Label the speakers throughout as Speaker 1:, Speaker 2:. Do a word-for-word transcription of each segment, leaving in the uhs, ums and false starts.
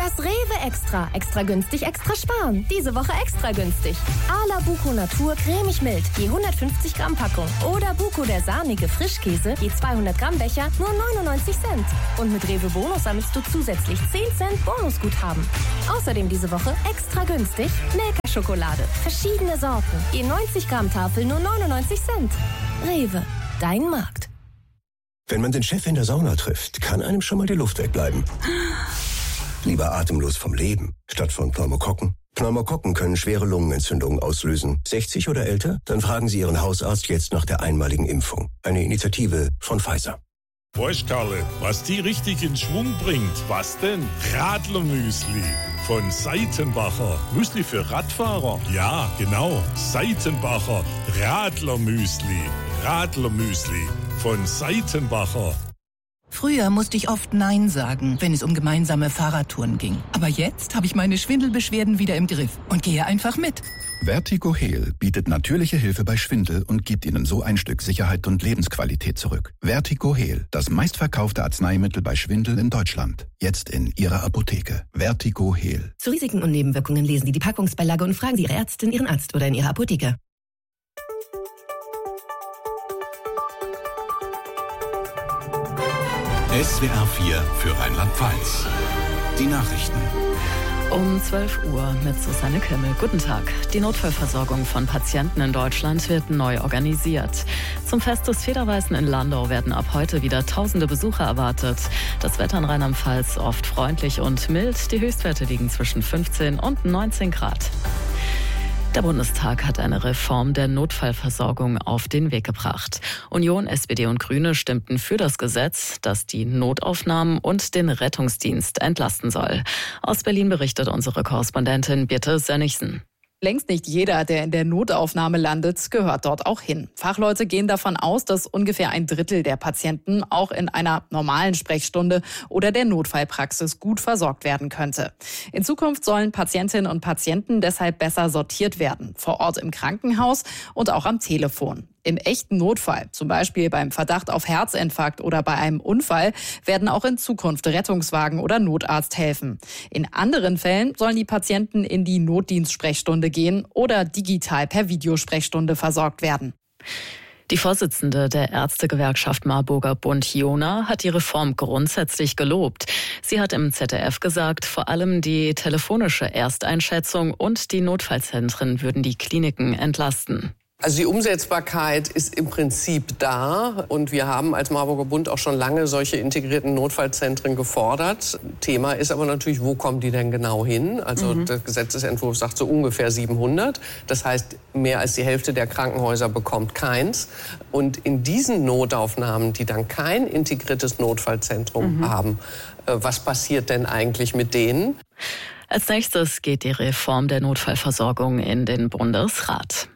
Speaker 1: Das Rewe Extra. Extra günstig, extra sparen. Diese Woche extra günstig. Ala Buko Natur cremig mild, je hundertfünfzig Gramm Packung. Oder Buko der sahnige Frischkäse, je zweihundert Gramm Becher, nur neunundneunzig Cent. Und mit Rewe Bonus sammelst du zusätzlich zehn Cent Bonusguthaben. Außerdem diese Woche extra günstig Milka-Schokolade. Verschiedene Sorten. Je neunzig Gramm Tafel, nur neunundneunzig Cent. Rewe, dein Markt.
Speaker 2: Wenn man den Chef in der Sauna trifft, kann einem schon mal die Luft wegbleiben. Lieber atemlos vom Leben, statt von Pneumokokken. Pneumokokken können schwere Lungenentzündungen auslösen. sechzig oder älter? Dann fragen Sie Ihren Hausarzt jetzt nach der einmaligen Impfung. Eine Initiative von Pfizer.
Speaker 3: Weißt Karle, was die richtig in Schwung bringt? Was denn? Radlermüsli von Seitenbacher. Müsli für Radfahrer? Ja, genau. Seitenbacher Radlermüsli. Radlermüsli von Seitenbacher.
Speaker 4: Früher musste ich oft Nein sagen, wenn es um gemeinsame Fahrradtouren ging. Aber jetzt habe ich meine Schwindelbeschwerden wieder im Griff und gehe einfach mit.
Speaker 5: Vertigo Heal bietet natürliche Hilfe bei Schwindel und gibt Ihnen so ein Stück Sicherheit und Lebensqualität zurück. Vertigo Heal, das meistverkaufte Arzneimittel bei Schwindel in Deutschland. Jetzt in Ihrer Apotheke. Vertigo Heal.
Speaker 6: Zu Risiken und Nebenwirkungen lesen Sie die Packungsbeilage und fragen Sie Ihre Ärztin, Ihren Arzt oder in Ihrer Apotheke.
Speaker 7: S W R vier für Rheinland-Pfalz. Die Nachrichten.
Speaker 8: Um zwölf Uhr mit Susanne Kimmel. Guten Tag. Die Notfallversorgung von Patienten in Deutschland wird neu organisiert. Zum Fest des Federweißen in Landau werden ab heute wieder tausende Besucher erwartet. Das Wetter in Rheinland-Pfalz oft freundlich und mild. Die Höchstwerte liegen zwischen fünfzehn und neunzehn Grad. Der Bundestag hat eine Reform der Notfallversorgung auf den Weg gebracht. Union, S P D und Grüne stimmten für das Gesetz, das die Notaufnahmen und den Rettungsdienst entlasten soll. Aus Berlin berichtet unsere Korrespondentin Birte Sönnigsen.
Speaker 9: Längst nicht jeder, der in der Notaufnahme landet, gehört dort auch hin. Fachleute gehen davon aus, dass ungefähr ein Drittel der Patienten auch in einer normalen Sprechstunde oder der Notfallpraxis gut versorgt werden könnte. In Zukunft sollen Patientinnen und Patienten deshalb besser sortiert werden, vor Ort im Krankenhaus und auch am Telefon. Im echten Notfall, zum Beispiel beim Verdacht auf Herzinfarkt oder bei einem Unfall, werden auch in Zukunft Rettungswagen oder Notarzt helfen. In anderen Fällen sollen die Patienten in die Notdienstsprechstunde gehen oder digital per Videosprechstunde versorgt werden.
Speaker 8: Die Vorsitzende der Ärztegewerkschaft Marburger Bund Jona hat die Reform grundsätzlich gelobt. Sie hat im Z D F gesagt, vor allem die telefonische Ersteinschätzung und die Notfallzentren würden die Kliniken entlasten.
Speaker 10: Also die Umsetzbarkeit ist im Prinzip da und wir haben als Marburger Bund auch schon lange solche integrierten Notfallzentren gefordert. Thema ist aber natürlich, wo kommen die denn genau hin? Also mhm. der Gesetzesentwurf sagt so ungefähr siebenhundert. Das heißt, mehr als die Hälfte der Krankenhäuser bekommt keins. Und in diesen Notaufnahmen, die dann kein integriertes Notfallzentrum mhm. haben, was passiert denn eigentlich mit denen?
Speaker 8: Als nächstes geht die Reform der Notfallversorgung in den Bundesrat.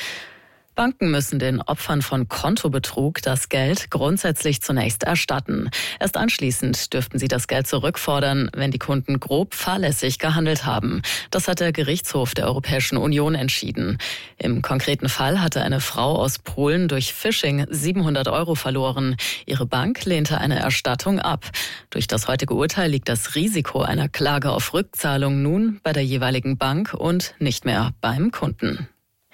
Speaker 8: Banken müssen den Opfern von Kontobetrug das Geld grundsätzlich zunächst erstatten. Erst anschließend dürften sie das Geld zurückfordern, wenn die Kunden grob fahrlässig gehandelt haben. Das hat der Gerichtshof der Europäischen Union entschieden. Im konkreten Fall hatte eine Frau aus Polen durch Phishing siebenhundert Euro verloren. Ihre Bank lehnte eine Erstattung ab. Durch das heutige Urteil liegt das Risiko einer Klage auf Rückzahlung nun bei der jeweiligen Bank und nicht mehr beim Kunden.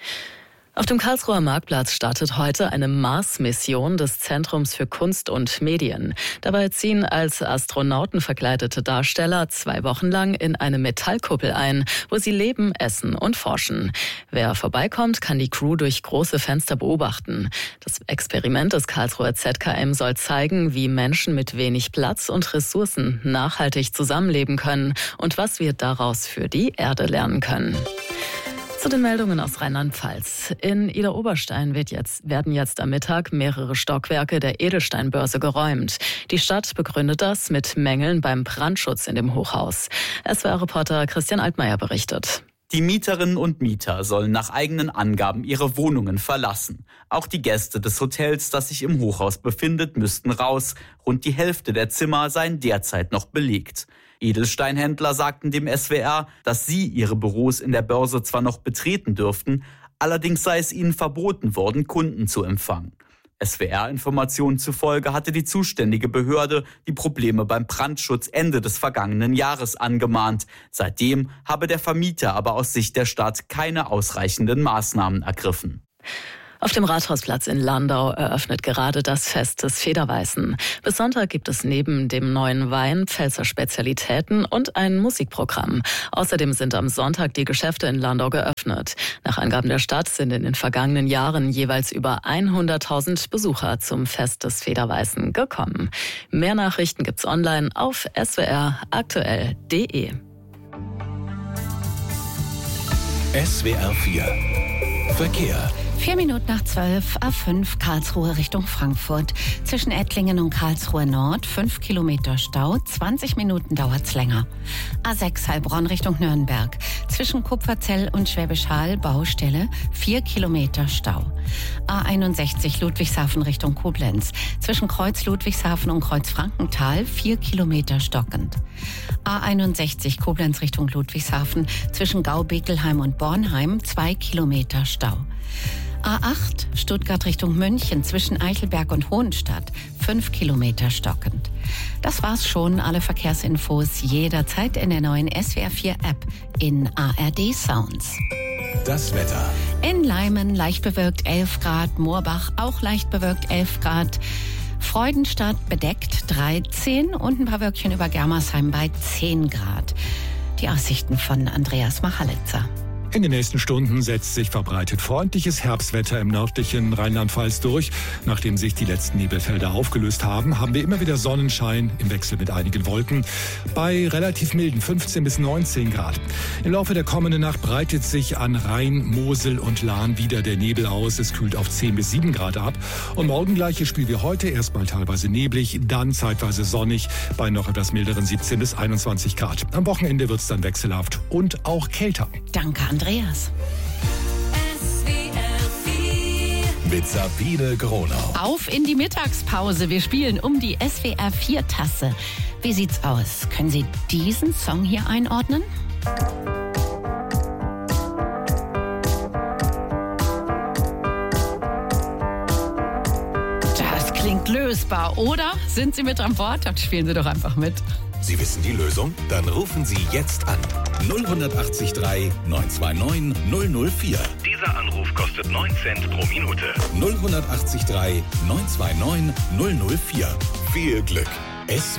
Speaker 8: Auf dem Karlsruher Marktplatz startet heute eine Mars-Mission des Zentrums für Kunst und Medien. Dabei ziehen als Astronauten verkleidete Darsteller zwei Wochen lang in eine Metallkuppel ein, wo sie leben, essen und forschen. Wer vorbeikommt, kann die Crew durch große Fenster beobachten. Das Experiment des Karlsruher Z K M soll zeigen, wie Menschen mit wenig Platz und Ressourcen nachhaltig zusammenleben können und was wir daraus für die Erde lernen können. Zu den Meldungen aus Rheinland-Pfalz. In Idar-Oberstein wird jetzt, werden jetzt am Mittag mehrere Stockwerke der Edelsteinbörse geräumt. Die Stadt begründet das mit Mängeln beim Brandschutz in dem Hochhaus. S W R-Reporter Christian Altmaier berichtet.
Speaker 11: Die Mieterinnen und Mieter sollen nach eigenen Angaben ihre Wohnungen verlassen. Auch die Gäste des Hotels, das sich im Hochhaus befindet, müssten raus. Rund die Hälfte der Zimmer seien derzeit noch belegt. Edelsteinhändler sagten dem S W R, dass sie ihre Büros in der Börse zwar noch betreten dürften, allerdings sei es ihnen verboten worden, Kunden zu empfangen. S W R-Informationen zufolge hatte die zuständige Behörde die Probleme beim Brandschutz Ende des vergangenen Jahres angemahnt. Seitdem habe der Vermieter aber aus Sicht der Stadt keine ausreichenden Maßnahmen ergriffen.
Speaker 8: Auf dem Rathausplatz in Landau eröffnet gerade das Fest des Federweißen. Bis Sonntag gibt es neben dem neuen Wein Pfälzer Spezialitäten und ein Musikprogramm. Außerdem sind am Sonntag die Geschäfte in Landau geöffnet. Nach Angaben der Stadt sind in den vergangenen Jahren jeweils über hunderttausend Besucher zum Fest des Federweißen gekommen. Mehr Nachrichten gibt's online auf s w r aktuell punkt d e.
Speaker 7: S W R vier Verkehr.
Speaker 12: Vier Minuten nach zwölf, A fünf Karlsruhe Richtung Frankfurt. Zwischen Ettlingen und Karlsruhe Nord, fünf Kilometer Stau, zwanzig Minuten dauert's länger. A sechs Heilbronn Richtung Nürnberg. Zwischen Kupferzell und Schwäbisch Hall, Baustelle, vier Kilometer Stau. A einundsechzig Ludwigshafen Richtung Koblenz. Zwischen Kreuz Ludwigshafen und Kreuz Frankenthal, vier Kilometer stockend. A einundsechzig Koblenz Richtung Ludwigshafen. Zwischen Gau-Bekelheim und Bornheim, zwei Kilometer Stau. A acht Stuttgart Richtung München zwischen Eichelberg und Hohenstadt, fünf Kilometer stockend. Das war's schon. Alle Verkehrsinfos jederzeit in der neuen S W R vier App in A R D Sounds.
Speaker 7: Das Wetter.
Speaker 12: In Leimen leicht bewölkt elf Grad, Moorbach auch leicht bewölkt elf Grad. Freudenstadt bedeckt dreizehn und ein paar Wölkchen über Germersheim bei zehn Grad. Die Aussichten von Andreas Machalitzer.
Speaker 13: In den nächsten Stunden setzt sich verbreitet freundliches Herbstwetter im nördlichen Rheinland-Pfalz durch. Nachdem sich die letzten Nebelfelder aufgelöst haben, haben wir immer wieder Sonnenschein im Wechsel mit einigen Wolken bei relativ milden fünfzehn bis neunzehn Grad. Im Laufe der kommenden Nacht breitet sich an Rhein, Mosel und Lahn wieder der Nebel aus. Es kühlt auf zehn bis sieben Grad ab. Und morgen gleiches Spiel wie heute, erstmal teilweise neblig, dann zeitweise sonnig bei noch etwas milderen siebzehn bis einundzwanzig Grad. Am Wochenende wird es dann wechselhaft und auch kälter.
Speaker 12: Danke, Andreas.
Speaker 7: Mit Sabine Gronau.
Speaker 12: Auf in die Mittagspause. Wir spielen um die S W R vier Tasse. Wie sieht's aus? Können Sie diesen Song hier einordnen? Das klingt lösbar, oder? Sind Sie mit an Bord? Dann spielen Sie doch einfach mit.
Speaker 7: Sie wissen die Lösung? Dann rufen Sie jetzt an. null acht drei neun zwei neun null null vier.
Speaker 14: Dieser Anruf kostet neun Cent pro Minute.
Speaker 7: null acht drei neun zwei neun null null vier. Viel Glück. S